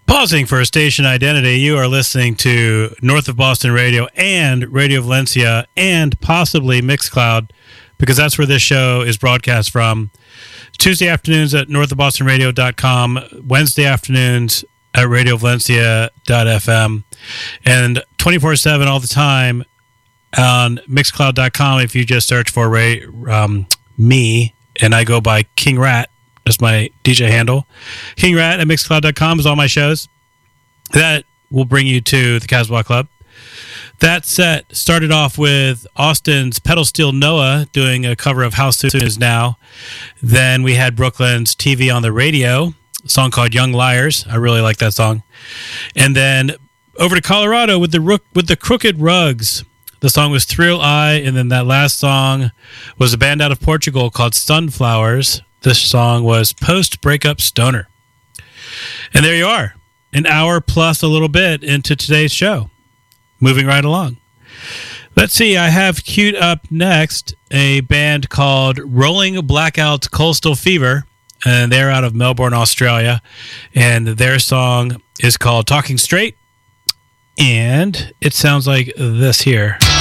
Pausing for station identity, you are listening to North of Boston Radio and Radio Valencia and possibly Mixcloud, because that's where this show is broadcast from. Tuesday afternoons at northofbostonradio.com, Wednesday afternoons at radiovalencia.fm, and 24/7 all the time on mixcloud.com if you just search for me, and I go by King Rat. That's my DJ handle. King Rat at mixcloud.com is all my shows. That will bring you to the Casbah Club. That set started off with Austin's Pedal Steel Noah doing a cover of How Soon Is Now. Then we had Brooklyn's TV on the Radio, a song called Young Liars. I really like that song. And then over to Colorado with the Crooked Rugs. The song was Thrill Eye, and then that last song was a band out of Portugal called Sunflowers. This song was Post Breakup Stoner. And there you are, an hour plus a little bit into today's show. Moving right along. Let's see, I have queued up next a band called Rolling Blackout Coastal Fever, and they're out of Melbourne, Australia. And their song is called Talking Straight, and it sounds like this here.